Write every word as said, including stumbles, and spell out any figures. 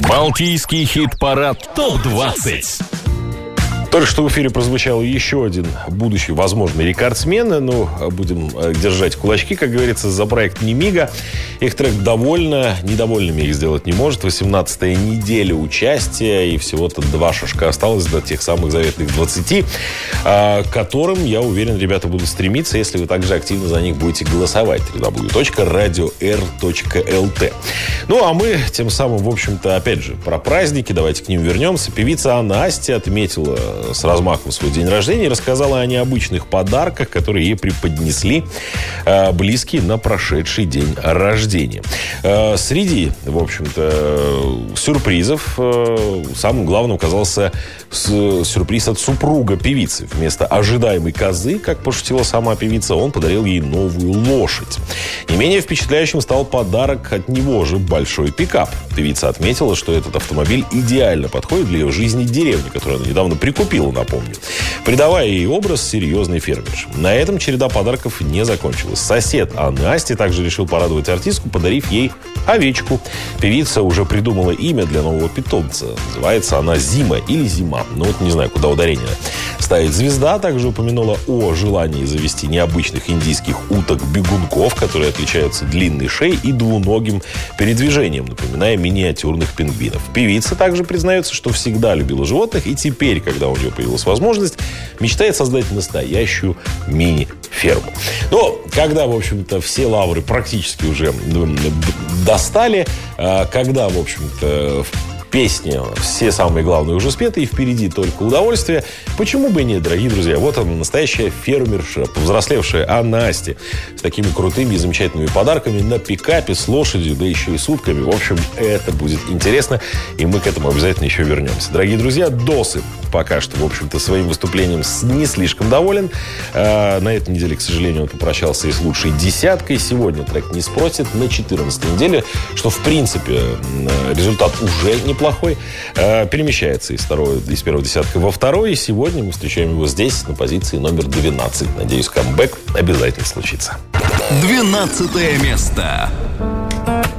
Балтийский хит-парад топ двадцать. Только что в эфире прозвучал еще один будущий возможный рекордсмен. Ну, будем держать кулачки, как говорится, за проект «Немига». Их трек «Довольно». Недовольными их сделать не может. восемнадцатая неделя участия. И всего-то два шажка осталось до тех самых заветных двадцати, к которым, я уверен, ребята будут стремиться, если вы также активно за них будете голосовать. дабл ю дабл ю дабл ю точка радио эр точка эл ти. Ну, а мы тем самым, в общем-то, опять же, про праздники. Давайте к ним вернемся. Певица Анна Асти отметила с размахом свой день рождения и рассказала о необычных подарках, которые ей преподнесли э, близкие на прошедший день рождения. Э, среди, в общем-то, сюрпризов э, самым главным оказался с, сюрприз от супруга певицы. Вместо ожидаемой козы, как пошутила сама певица, он подарил ей новую лошадь. Не менее впечатляющим стал подарок от него же — большой пикап. Певица отметила, что этот автомобиль идеально подходит для ее жизни деревни, которую она недавно прикупила, напомню, придавая ей образ серьезной фермерши. На этом череда подарков не закончилась. Сосед Анны Асти также решил порадовать артистку, подарив ей овечку. Певица уже придумала имя для нового питомца. Называется она Зима или Зима. Ну вот не знаю, куда ударение ставить. Звезда также упомянула о желании завести необычных индийских уток-бегунков, которые отличаются длинной шеей и двуногим передвижением, напоминая миниатюрных пингвинов. Певица также признается, что всегда любила животных, и теперь, когда у нее появилась возможность, мечтает создать настоящую мини-ферму. Но когда, в общем-то, все лавры практически уже достали, когда, в общем-то, в песни все самые главные уже спеты, и впереди только удовольствие, почему бы и нет, дорогие друзья? Вот она, настоящая фермерша, повзрослевшая Анна Асти, с такими крутыми и замечательными подарками на пикапе, с лошадью, да еще и с утками. В общем, это будет интересно, и мы к этому обязательно еще вернемся. Дорогие друзья, Досы пока что, в общем-то, своим выступлением не слишком доволен. На этой неделе, к сожалению, он попрощался и с лучшей десяткой. Сегодня трек не спросит на четырнадцатой неделе, что, в принципе, результат уже неплохой. Перемещается из, второго, из первого десятка во второй. И сегодня мы встречаем его здесь, на позиции номер двенадцать. Надеюсь, камбэк обязательно случится. двенадцатое место.